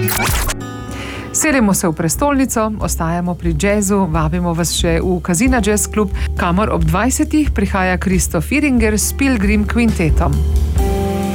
Selimo se v prestolnico, ostajamo pri jazzu, vabimo vas še v Casina Jazz Club, kamor ob 20. prihaja Christoph Iringer s Pilgrim Quintetom.